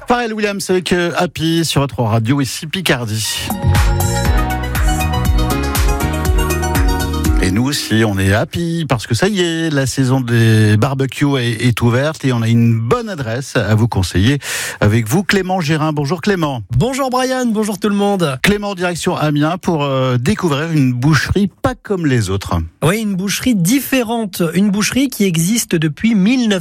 Pharrell Williams avec Happy sur votre radio ici Picardie. Et nous aussi, on est happy parce que ça y est, la saison des barbecues est ouverte et on a une bonne adresse à vous conseiller. Avec vous, Clément Gérin. Bonjour Clément. Bonjour Brian, bonjour tout le monde. Clément, direction Amiens pour découvrir une boucherie pas comme les autres. Oui, une boucherie différente. Une boucherie qui existe depuis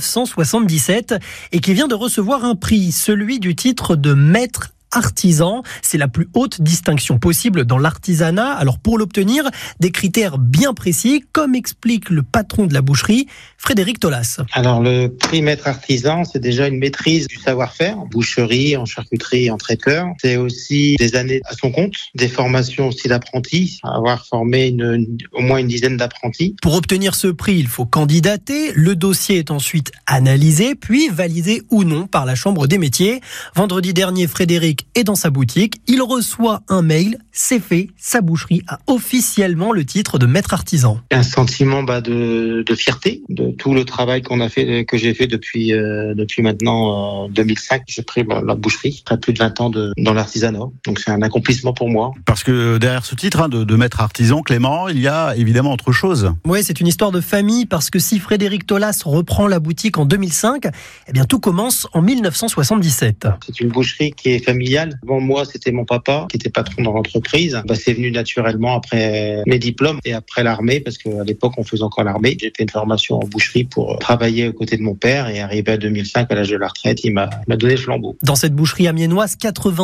1977 et qui vient de recevoir un prix, celui du titre de maître artisan. C'est la plus haute distinction possible dans l'artisanat. Alors pour l'obtenir, des critères bien précis, comme explique le patron de la boucherie, Frédéric Tolas. Alors le prix maître artisan, c'est déjà une maîtrise du savoir-faire, en boucherie, en charcuterie, en traiteur. C'est aussi des années à son compte, des formations aussi d'apprentis, avoir formé au moins une dizaine d'apprentis. Pour obtenir ce prix, il faut candidater. Le dossier est ensuite analysé, puis validé ou non par la Chambre des métiers. Vendredi dernier, Frédéric est dans sa boutique. Il reçoit un mail. C'est fait. Sa boucherie a officiellement le titre de maître artisan. Un sentiment de fierté de tout le travail que j'ai fait depuis maintenant 2005. J'ai pris la boucherie. Après plus de 20 ans dans l'artisanat. Donc c'est un accomplissement pour moi. Parce que derrière ce titre de maître artisan, Clément, il y a évidemment autre chose. Oui, c'est une histoire de famille parce que si Frédéric Tolas reprend la boutique en 2005, eh bien tout commence en 1977. C'est une boucherie qui est familiale. Avant moi, c'était mon papa qui était patron dans l'entreprise. C'est venu naturellement après mes diplômes et après l'armée, parce qu'à l'époque, on faisait encore l'armée. J'ai fait une formation en boucherie pour travailler aux côtés de mon père et arrivé à 2005, à l'âge de la retraite, il m'a donné le flambeau. Dans cette boucherie amiénoise,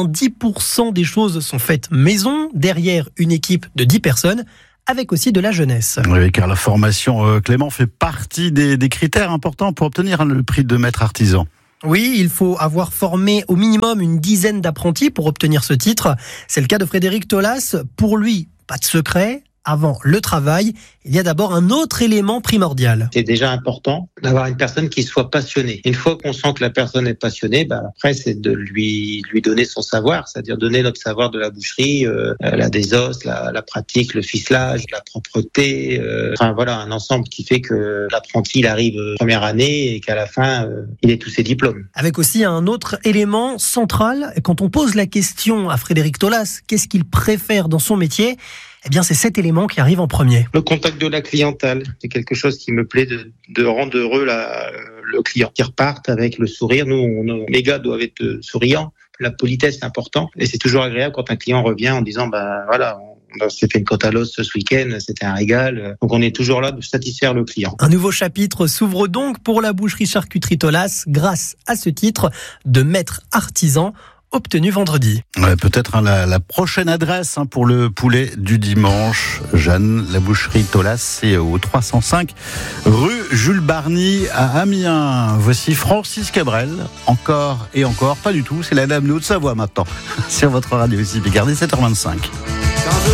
90% des choses sont faites maison, derrière une équipe de 10 personnes. Avec aussi de la jeunesse. Oui, car la formation, Clément, fait partie des critères importants pour obtenir le prix de maître artisan. Oui, il faut avoir formé au minimum une dizaine d'apprentis pour obtenir ce titre. C'est le cas de Frédéric Tolas. Pour lui, pas de secret. Avant le travail, il y a d'abord un autre élément primordial. C'est déjà important d'avoir une personne qui soit passionnée. Une fois qu'on sent que la personne est passionnée, après c'est de lui donner son savoir, c'est-à-dire donner notre savoir de la boucherie, la désosse, la pratique, le ficelage, la propreté, un ensemble qui fait que l'apprenti il arrive première année et qu'à la fin il ait tous ses diplômes. Avec aussi un autre élément central, quand on pose la question à Frédéric Tolas, qu'est-ce qu'il préfère dans son métier ? Eh bien, c'est cet élément qui arrive en premier. Le contact de la clientèle, c'est quelque chose qui me plaît de rendre heureux le client, qui repartent avec le sourire. Nous, les gars doivent être souriants. La politesse, c'est important. Et c'est toujours agréable quand un client revient en disant, on s'est fait une côte à l'os ce week-end, c'était un régal. Donc on est toujours là de satisfaire le client. Un nouveau chapitre s'ouvre donc pour la boucherie charcuterie Tolas grâce à ce titre de maître artisan obtenu vendredi. Ouais, peut-être la prochaine adresse pour le poulet du dimanche. Jeanne, la boucherie Tolas, c'est au 305 rue Jules Barny à Amiens. Voici Francis Cabrel. Encore et encore, pas du tout, c'est la dame de Haute-Savoie maintenant. Sur votre radio ici Picardie, 7h25.